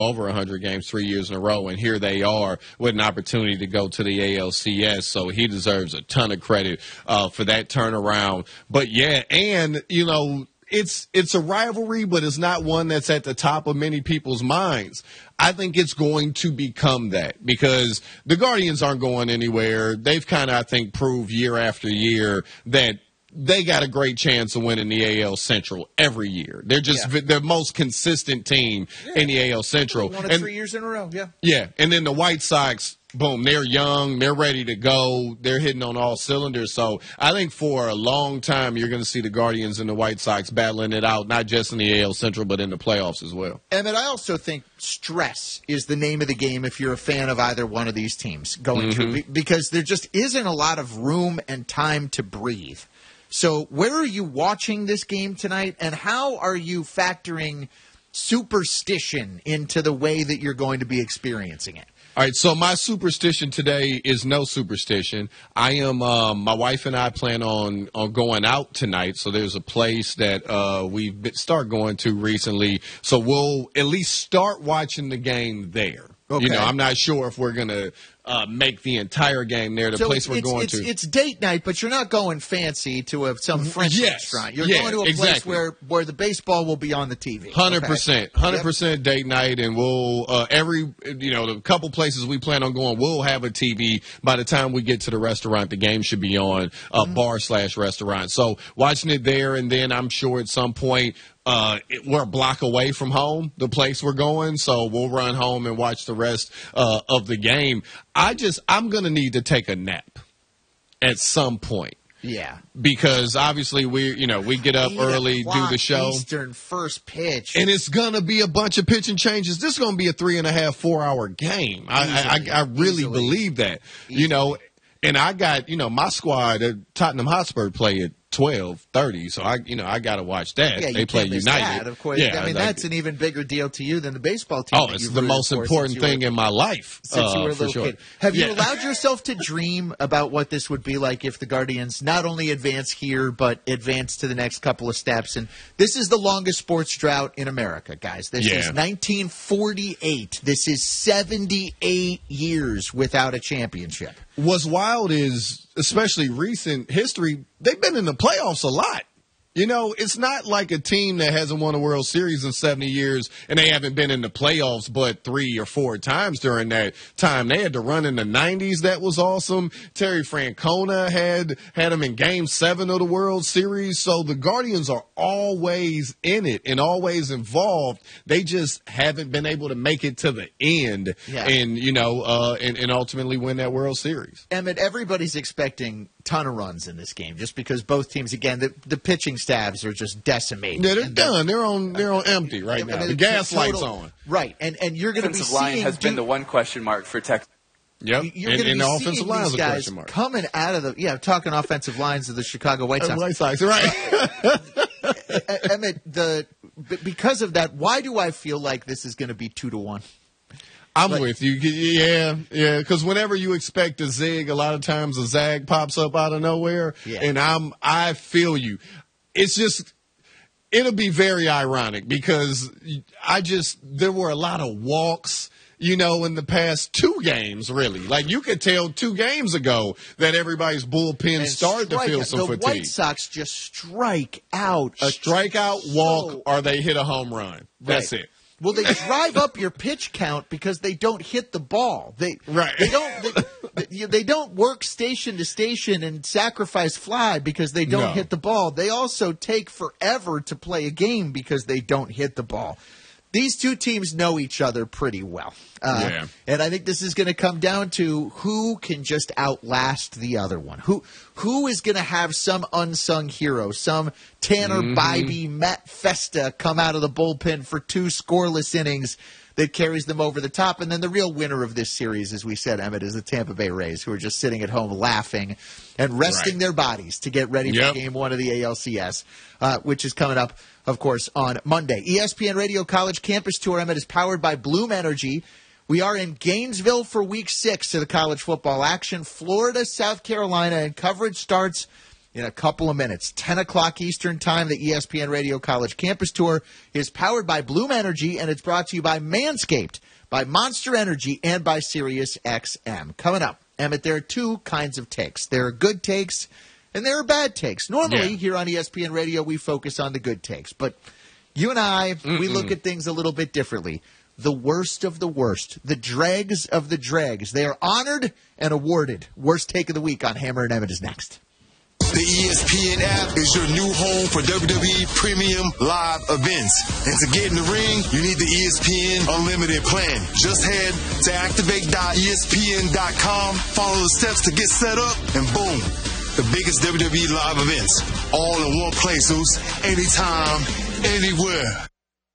over 100 games 3 years in a row, and here they are with an opportunity to go to the ALCS. So he deserves a ton of credit for that turnaround. But yeah, and you know, it's a rivalry, but it's not one that's at the top of many people's minds. I think it's going to become that because the Guardians aren't going anywhere. They've kind of, I think, proved year after year that they got a great chance of winning the AL Central every year. They're just the most consistent team in the AL Central. Won it 3 years in a row, Yeah, and then the White Sox, boom, they're young, they're ready to go, they're hitting on all cylinders. So I think for a long time you're going to see the Guardians and the White Sox battling it out, not just in the AL Central, but in the playoffs as well. Emmett, I also think stress is the name of the game if you're a fan of either one of these teams going through, because there just isn't a lot of room and time to breathe. So where are you watching this game tonight, and how are you factoring superstition into the way that you're going to be experiencing it? All right, so my superstition today is no superstition. I am, my wife and I plan on going out tonight. So there's a place that we've started going to recently. So we'll at least start watching the game there. Okay. You know, I'm not sure if we're going to make the entire game there. The place we're going to. It's date night, but you're not going fancy to some French restaurant. You're going to a place where the baseball will be on the TV. 100%. 100% date night, and we'll the couple places we plan on going, we'll have a TV. By the time we get to the restaurant, the game should be on bar/restaurant. So watching it there, and then I'm sure at some point we're a block away from home, the place we're going, so we'll run home and watch the rest of the game. I'm going to need to take a nap at some point. Yeah. Because obviously we get up early, do the show. Eastern first pitch. And it's going to be a bunch of pitching changes. This is going to be a 3.5, 4 hour game. I really believe that. You know, and I got, my squad at Tottenham Hotspur play at 12:30, so I got to watch that. Yeah, they play United. That, of course. Yeah, I mean, that's an even bigger deal to you than the baseball team. Oh, it's the most important thing in my life. Since you were a little kid. Have you Yeah. allowed yourself to dream about what this would be like if the Guardians not only advance here, but advance to the next couple of steps? And this is the longest sports drought in America, guys. This is 1948. This is 78 years without a championship. What's wild is, especially recent history, they've been in the playoffs a lot. You know, it's not like a team that hasn't won a World Series in 70 years and they haven't been in the playoffs but 3 or 4 times during that time. They had to run in the 90s. That was awesome. Terry Francona had them in Game 7 of the World Series. So the Guardians are always in it and always involved. They just haven't been able to make it to the end and, and ultimately win that World Series. Emmett, everybody's expecting ton of runs in this game just because both teams, again, the pitching staffs are just decimated. Yeah, they're done. They're on empty right now. The gas light's on. Right, and you're going to be seeing... Offensive line has been the one question mark for Texas. Yep, you're going to be the seeing offensive line these is a guys question mark. coming out of the... talking offensive lines of the Chicago White Sox. White Sox, right. Emmett, because of that, why do I feel like this is going to be 2-1? I'm with you. Yeah. Because whenever you expect a zig, a lot of times a zag pops up out of nowhere. Yeah. And I feel you. It's just, it'll be very ironic because there were a lot of walks, in the past 2 games, really. Like, you could tell 2 games ago that everybody's bullpen started to feel some fatigue. The White Sox just strike out. Walk, or they hit a home run. That's it. Well, they drive up your pitch count because they don't hit the ball. They don't work station to station and sacrifice fly because they don't hit the ball. They also take forever to play a game because they don't hit the ball. These two teams know each other pretty well. And I think this is going to come down to who can just outlast the other one. Who is going to have some unsung hero, some Tanner Bybee, Matt Festa come out of the bullpen for 2 scoreless innings that carries them over the top. And then the real winner of this series, as we said, Emmett, is the Tampa Bay Rays, who are just sitting at home laughing and resting their bodies to get ready for Game 1 of the ALCS, which is coming up, of course, on Monday. ESPN Radio College Campus Tour, Emmett, is powered by Bloom Energy. We are in Gainesville for Week 6 of the college football action. Florida, South Carolina, and coverage starts in a couple of minutes. 10 o'clock Eastern Time, the ESPN Radio College Campus Tour is powered by Bloom Energy, and it's brought to you by Manscaped, by Monster Energy, and by SiriusXM. Coming up, Emmett, there are two kinds of takes. There are good takes, and there are bad takes. Normally, here on ESPN Radio, we focus on the good takes. But you and I, we look at things a little bit differently. The worst of the worst, the dregs of the dregs. They are honored and awarded. Worst take of the week on Hammer and Emmett is next. The ESPN app is your new home for WWE Premium Live events. And to get in the ring, you need the ESPN Unlimited plan. Just head to activate.espn.com, follow the steps to get set up, and boom, the biggest WWE live events. All in one place, anytime, anywhere.